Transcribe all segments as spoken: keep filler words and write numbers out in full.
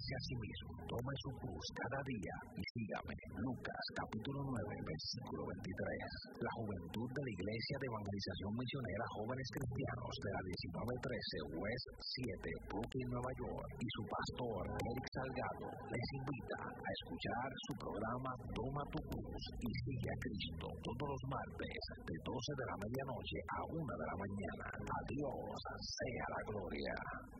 Niéguese a sí mismo, tome su cruz cada día y sígame. Lucas capítulo nueve, versículo veintitrés. La juventud de la Iglesia de Evangelización Misionera Jóvenes Cristianos de la diecinueve trece West siete, Brooklyn, Nueva York, y su pastor, Eric Salgado, les invita a escuchar su programa Toma tu cruz y sigue a Cristo todos los martes de doce de la medianoche a una de la mañana. A Dios sea la gloria.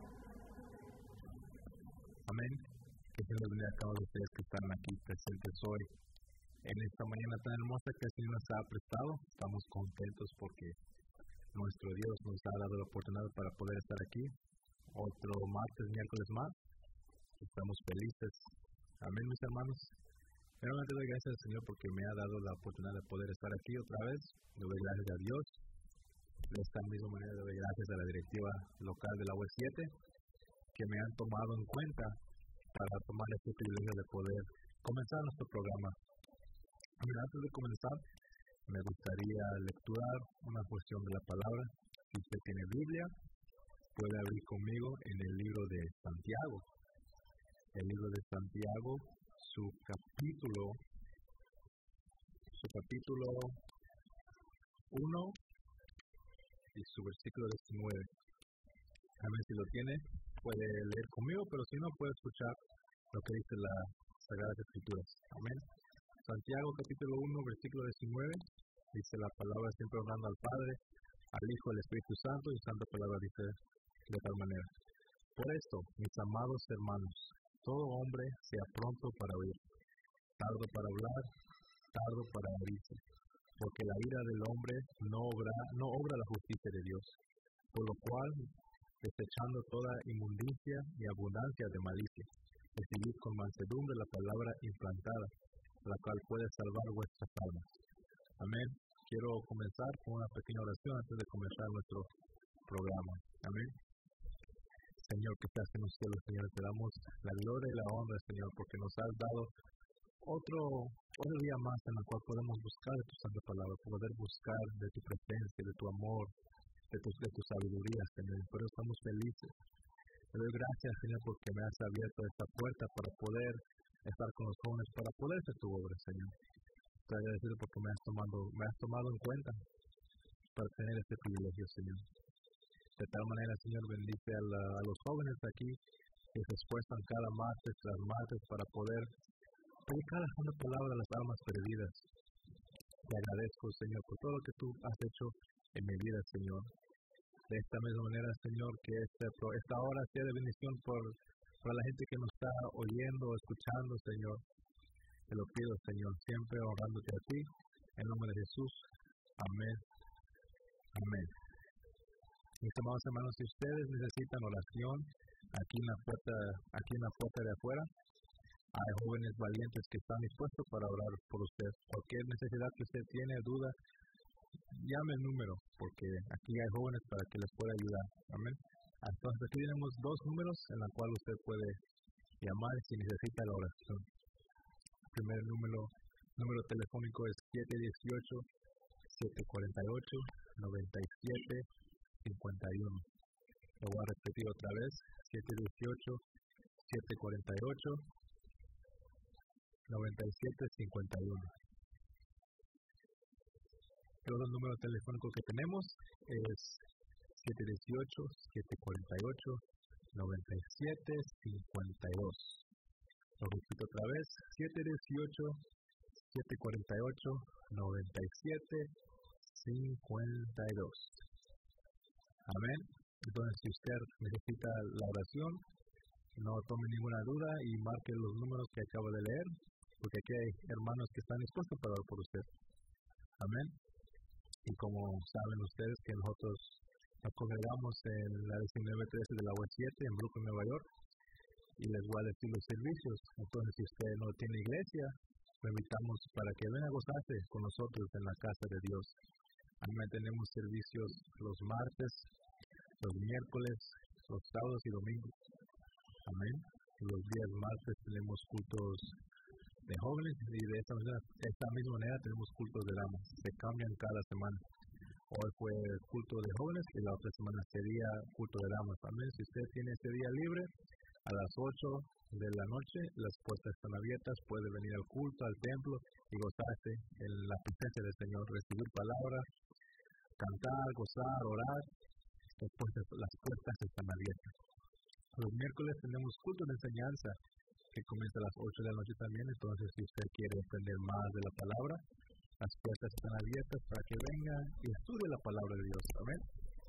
Amén. Que se les bendiga a todos ustedes que están aquí presentes hoy. En esta mañana tan hermosa que el Señor nos ha prestado, estamos contentos porque nuestro Dios nos ha dado la oportunidad para poder estar aquí. Otro martes, miércoles más. Estamos felices. Amén, mis hermanos. Realmente doy gracias al Señor porque me ha dado la oportunidad de poder estar aquí otra vez. Le doy gracias a Dios. De esta misma manera le doy gracias a la directiva local de la U E siete que me han tomado en cuenta para tomar este privilegio de poder comenzar nuestro programa. Mira, antes de comenzar, me gustaría lecturar una porción de la palabra. Si usted tiene Biblia, puede abrir conmigo en el libro de Santiago. El libro de Santiago, su capítulo, su capítulo uno y su versículo diecinueve. A ver si lo tiene, puede leer conmigo, pero si no, puede escuchar lo que dice las Sagradas Escrituras. Amén. Santiago capítulo uno, versículo diecinueve, dice la palabra siempre honrando al Padre, al Hijo, al Espíritu Santo, y Santa Palabra dice de tal manera. Por esto, mis amados hermanos, todo hombre sea pronto para oír, tardo para hablar, tardo para herirse, porque la ira del hombre no obra, no obra la justicia de Dios, por lo cual, desechando toda inmundicia y abundancia de malicia, recibid con mansedumbre la palabra implantada, la cual puede salvar vuestras almas. Amén. Quiero comenzar con una pequeña oración antes de comenzar nuestro programa. Amén. Señor, que estás en los cielos, Señor, te damos la gloria y la honra, Señor, porque nos has dado otro, otro día más en el cual podemos buscar de tu santa palabra, poder buscar de tu presencia, de tu amor, de tu, de tu sabiduría, Señor. Por eso estamos felices. Te doy gracias, Señor, porque me has abierto esta puerta para poder estar con los jóvenes, para poder hacer tu obra, Señor. Te agradezco porque me has tomado, me has tomado en cuenta para tener este privilegio, Señor. De tal manera, Señor, bendice a, la, a los jóvenes aquí que se esfuerzan cada martes tras martes para poder predicar la santa palabra a las almas perdidas. Te agradezco, Señor, por todo lo que tú has hecho en mi vida, Señor. De esta misma manera, Señor, que este, esta hora sea de bendición por, por la gente que nos está oyendo o escuchando, Señor. Te lo pido, Señor, siempre honrándote a ti, en nombre de Jesús. Amén. Amén. Mis amados hermanos, si ustedes necesitan oración, aquí en la puerta, aquí en la puerta de afuera, hay jóvenes valientes que están dispuestos para orar por usted. Cualquier necesidad que usted tiene, duda, llame el número, porque aquí hay jóvenes para que les pueda ayudar. Amén. Entonces aquí tenemos dos números en los cuales usted puede llamar si necesita la oración. El primer número, número telefónico es siete uno ocho, siete cuatro ocho, nueve siete cinco uno. Lo voy a repetir otra vez, siete uno ocho, siete cuatro ocho, nueve siete cinco uno. El otro número telefónico que tenemos es siete uno ocho, siete cuatro ocho, nueve siete cinco dos. Lo repito otra vez, siete uno ocho, siete cuatro ocho, nueve siete cinco dos. Amén. Entonces, si usted necesita la oración, no tome ninguna duda y marque los números que acabo de leer, porque aquí hay hermanos que están dispuestos para orar por usted. Amén. Y como saben ustedes que nosotros nos congregamos en la diecinueve trece de la U E siete en Brooklyn, Nueva York, y les voy a decir los servicios. Entonces, si usted no tiene iglesia, lo invitamos para que venga a gozarse con nosotros en la casa de Dios. También tenemos servicios los martes, los miércoles, los sábados y domingos. Amén. Los días martes tenemos cultos de jóvenes y de esta, manera, de esta misma manera tenemos cultos de damas. Se cambian cada semana. Hoy fue culto de jóvenes y la otra semana sería culto de damas. Amén. Si usted tiene ese día libre, A las ocho de la noche las puertas están abiertas, puede venir al culto, al templo y gozarse en la presencia del Señor, recibir palabra, cantar, gozar, orar. Después las puertas están abiertas. Los miércoles tenemos culto de enseñanza que comienza a las ocho de la noche también, entonces si usted quiere aprender más de la palabra, las puertas están abiertas para que venga y estudie la palabra de Dios. Amén.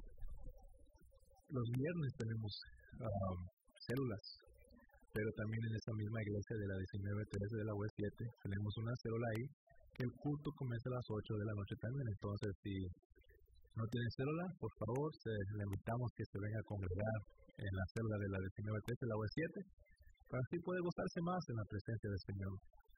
Los viernes tenemos um, células, pero también en esa misma iglesia de la diecinueve trece de la U E siete tenemos una célula ahí que el culto comienza a las ocho de la noche también. Entonces si no tiene célula, por favor, se, le invitamos que se venga a congregar en la célula de la diecinueve trece de la U E siete para así poder gozarse más en la presencia del Señor.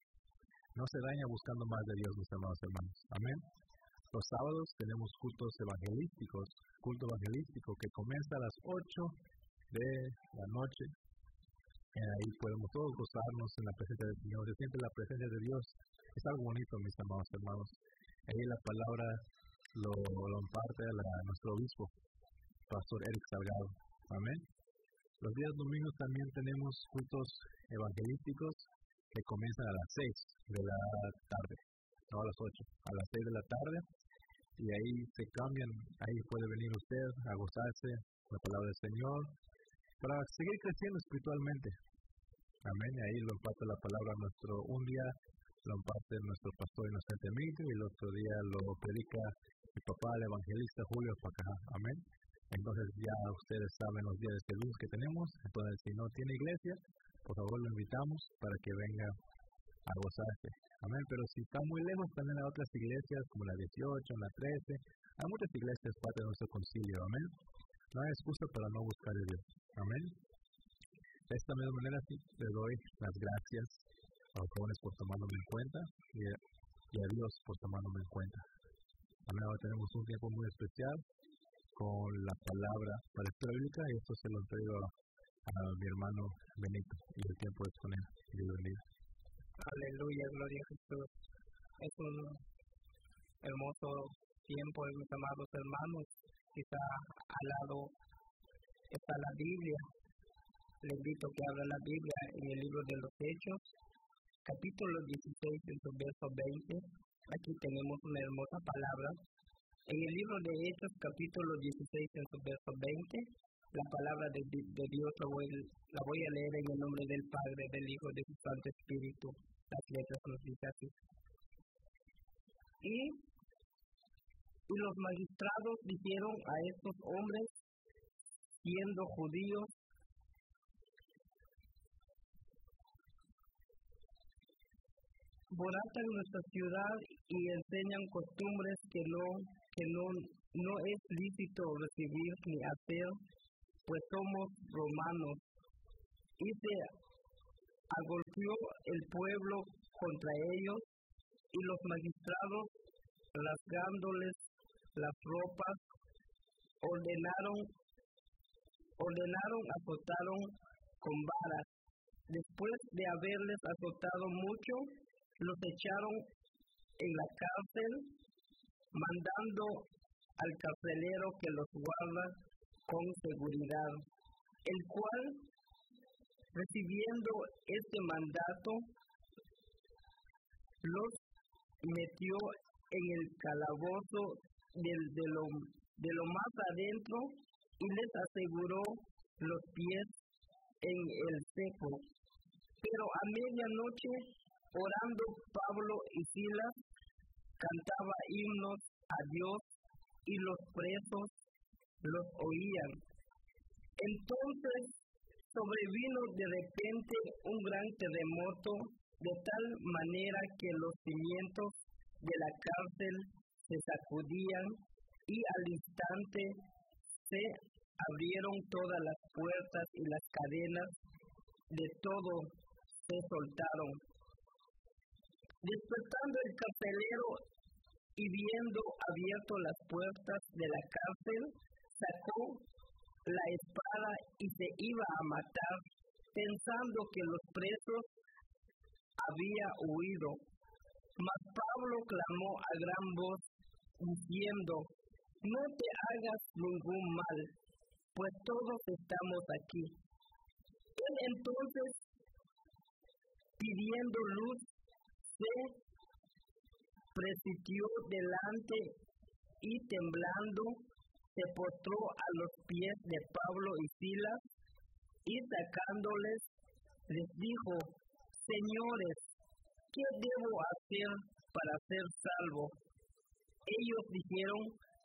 No se daña buscando más de Dios, mis amados hermanos. Amén. Los sábados tenemos cultos evangelísticos, culto evangelístico que comienza a las ocho de la noche. Eh, ahí podemos todos gozarnos en la presencia del Señor. Se siente la presencia de Dios. Es algo bonito, mis amados hermanos. Ahí la palabra lo, lo imparte a, la, a nuestro obispo, Pastor Eric Salgado. Amén. Los días domingos también tenemos cultos evangelísticos que comienzan a las seis de la tarde, no a las ocho, a las seis de la tarde. Y ahí se cambian, ahí puede venir usted a gozarse la palabra del Señor para seguir creciendo espiritualmente. Amén. Y ahí lo imparte la palabra nuestro, un día lo imparte nuestro pastor Inocente Emilio y el otro día lo predica mi papá, el evangelista Julio Pacajá. Amén. Entonces ya ustedes saben los días de servicio que tenemos. Entonces si no tiene iglesia, por favor lo invitamos para que venga a gozarse. Amén. Pero si está muy lejos, también hay otras iglesias como la dieciocho, la trece. Hay muchas iglesias parte de nuestro concilio. Amén. No hay excusa para no buscar a Dios. Amén. De esta misma manera sí, le doy las gracias a los jóvenes por tomándome en cuenta y a, y a Dios por tomándome en cuenta. Amén. Ahora tenemos un tiempo muy especial con la palabra para lectura bíblica y esto se lo entrego a, a mi hermano Benito y el tiempo es con él. Dios bendiga. Aleluya, gloria a Jesús. Es un hermoso tiempo, mis amados hermanos. Quizá al lado está la Biblia. Le invito a que abra la Biblia en el libro de los Hechos, capítulo dieciséis, en su verso veinte. Aquí tenemos una hermosa palabra. En el libro de Hechos, capítulo dieciséis, en su verso veinte, la palabra de, de Dios la voy, la voy a leer en el nombre del Padre, del Hijo y de su Santo Espíritu. Las letras nos dicen así. Y, y los magistrados dijeron a estos hombres, siendo judíos, boratan nuestra ciudad y enseñan costumbres que no que no, no es lícito recibir ni hacer, pues somos romanos. Y se agolpeó el pueblo contra ellos, y los magistrados, rasgándoles las ropas, ordenaron, ordenaron, azotaron con varas. Después de haberles azotado mucho, los echaron en la cárcel, mandando al carcelero que los guarda con seguridad, el cual, recibiendo este mandato, los metió en el calabozo de, de, lo, de lo más adentro y les aseguró los pies en el seco. Pero a medianoche, orando Pablo y Silas, cantaba himnos a Dios y los presos los oían. Entonces sobrevino de repente un gran terremoto, de tal manera que los cimientos de la cárcel se sacudían y al instante se abrieron todas las puertas y las cadenas de todo se soltaron. Despertando el carcelero y viendo abierto las puertas de la cárcel, sacó la espada y se iba a matar, pensando que los presos había huido. Mas Pablo clamó a gran voz, diciendo: no te hagas ningún mal, pues todos estamos aquí. Él entonces, pidiendo luz, se precipitó delante y temblando se postró a los pies de Pablo y Silas y sacándoles les dijo: Señores, ¿qué debo hacer para ser salvo? Ellos dijeron: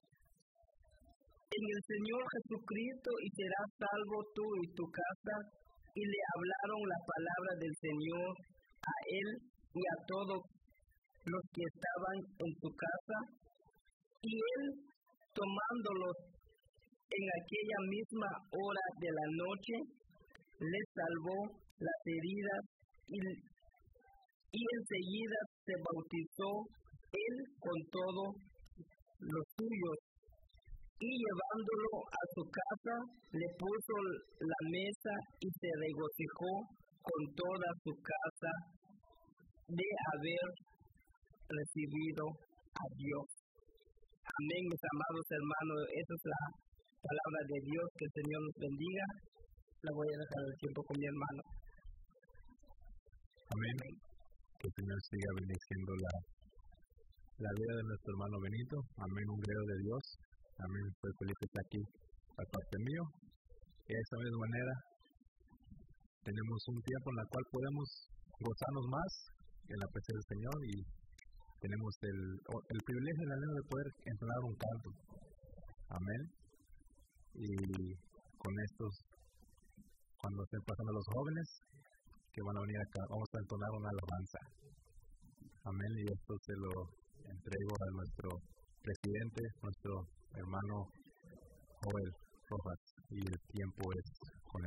en el Señor Jesucristo y serás salvo tú y tu casa. Y le hablaron la palabra del Señor a él y a todos los que estaban en su casa. Y él, tomándolos en aquella misma hora de la noche, les salvó las heridas y, y enseguida se bautizó él con todos los suyos. Y llevándolo a su casa, le puso la mesa y se regocijó con toda su casa de haber recibido a Dios. Amén, mis amados hermanos. Esa es la palabra de Dios. Que el Señor nos bendiga. La voy a dejar el tiempo con mi hermano. Amén. Que el Señor siga bendiciendo la, la vida de nuestro hermano Benito. Amén, un griego de Dios. Amén, estoy feliz de estar aquí por parte mío. Y de esa misma manera tenemos un tiempo en el cual podemos gozarnos más en la presencia del Señor y tenemos el, el privilegio en la lengua de poder entonar un canto. Amén. Y con estos, cuando estén pasando los jóvenes que van a venir acá, vamos a entonar una alabanza. Amén. Y esto se lo entrego a nuestro presidente, nuestro hermano Joel Rojas, y el tiempo es